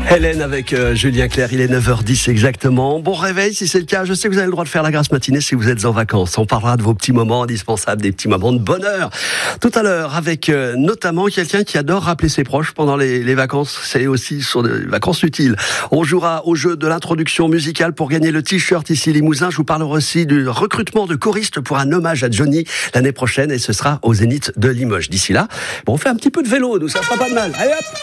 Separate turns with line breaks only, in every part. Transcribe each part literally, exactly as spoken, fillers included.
Hélène avec euh, Julien Clerc, il est neuf heures dix exactement. Bon réveil si c'est le cas, je sais que vous avez le droit de faire la grasse matinée si vous êtes en vacances. On parlera de vos petits moments indispensables, des petits moments de bonheur. Tout à l'heure avec euh, notamment quelqu'un qui adore rappeler ses proches pendant les, les vacances. C'est aussi sur des vacances utiles. On jouera au jeu de l'introduction musicale pour gagner le t-shirt ici Limousin. Je vous parlerai aussi du recrutement de choristes pour un hommage à Johnny l'année prochaine et ce sera au Zénith de Limoges. D'ici là, bon, on fait un petit peu de vélo, nous ça fera pas de mal. Allez hop!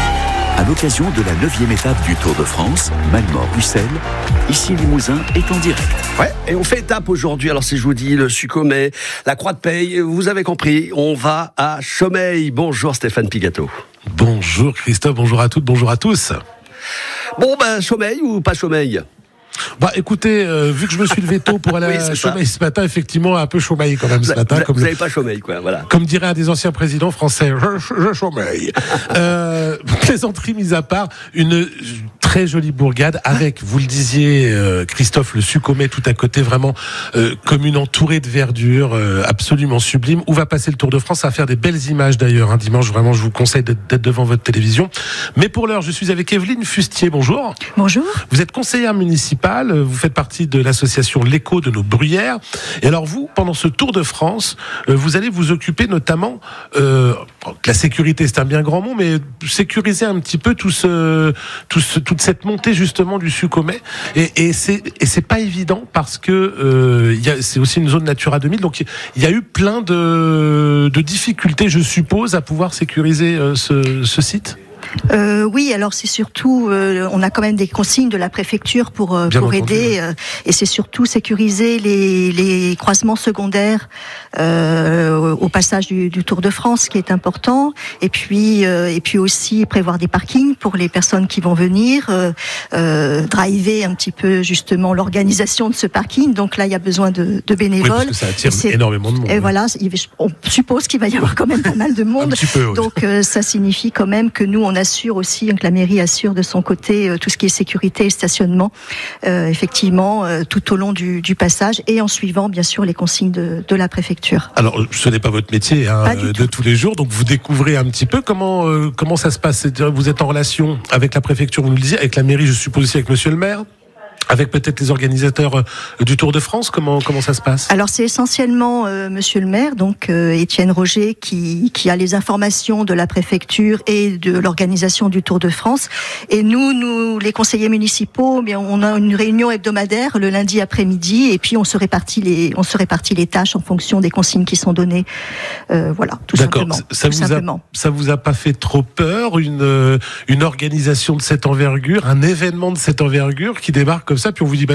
À l'occasion de la neuvième étape du Tour de France, Malmort-Ussel, ici Limousin est en direct.
Ouais, et on fait étape aujourd'hui. Alors si je vous dis le Succomet, la Croix de Paye, vous avez compris, on va à Chaumeil. Bonjour Stéphane Pigato.
Bonjour Christophe, bonjour à toutes, bonjour à tous.
Bon ben Chaumeil ou pas Chaumeil ?
Bah écoutez, euh, vu que je me suis levé tôt pour aller
oui,
à Chaumeil ce matin, effectivement un peu Chaumeil quand même ce matin.
Vous,
comme
vous
le,
n'avez pas Chaumeil quoi, voilà.
Comme dirait un des anciens présidents français, je, je Chaumeil. euh, plaisanterie mise à part, une très jolie bourgade avec, vous le disiez euh, Christophe, le Succomet tout à côté, vraiment euh, commune entourée de verdure, euh, absolument sublime, où va passer le Tour de France. Ça va faire des belles images d'ailleurs, hein, dimanche, vraiment je vous conseille d'être, d'être devant votre télévision. Mais pour l'heure, je suis avec Evelyne Fustier, bonjour.
Bonjour.
Vous êtes conseillère municipale, vous faites partie de l'association L'écho de nos bruyères. Et alors vous, pendant ce Tour de France, vous allez vous occuper notamment euh, la sécurité, c'est un bien grand mot, mais sécuriser un petit peu tout ce, tout ce, toute cette montée justement du Succomet. Et, et c'est et c'est pas évident parce que euh, y a, c'est aussi une zone Natura deux mille, donc il y a eu plein de, de difficultés, je suppose, à pouvoir sécuriser euh, ce, ce site.
Euh, oui, alors c'est surtout, euh, on a quand même des consignes de la préfecture pour euh, pour entendu, aider, ouais. euh, et c'est surtout sécuriser les les croisements secondaires euh, au passage du, du Tour de France, qui est important, et puis euh, et puis aussi prévoir des parkings pour les personnes qui vont venir, euh, euh, driver un petit peu justement l'organisation de ce parking. Donc là, il y a besoin de, de bénévoles. Oui,
parce que ça attire énormément de monde.
Et oui. Voilà, on suppose qu'il va y avoir quand même pas mal de monde.
Un petit peu, oui.
Donc euh, ça signifie quand même que nous on assure aussi, que la mairie assure de son côté euh, tout ce qui est sécurité et stationnement, euh, effectivement, euh, tout au long du, du passage et en suivant bien sûr les consignes de, de la préfecture.
Alors, ce n'est pas votre métier hein, de tout. tous les jours, donc vous découvrez un petit peu comment euh, comment ça se passe. C'est-à-dire, vous êtes en relation avec la préfecture, vous nous le disiez, avec la mairie, je suppose aussi avec Monsieur le maire. Avec peut-être les organisateurs du Tour de France, comment comment ça se passe ?
Alors c'est essentiellement euh, Monsieur le maire, donc euh, Étienne Roger, qui qui a les informations de la préfecture et de l'organisation du Tour de France. Et nous, nous les conseillers municipaux, bien on a une réunion hebdomadaire le lundi après-midi, et puis on se répartit les on se répartit les tâches en fonction des consignes qui sont données. Euh, voilà, tout
D'accord.
simplement.
Ça
tout
vous
simplement.
a ça vous a pas fait trop peur une une organisation de cette envergure, un événement de cette envergure qui débarque comme ça, puis on vous dit bah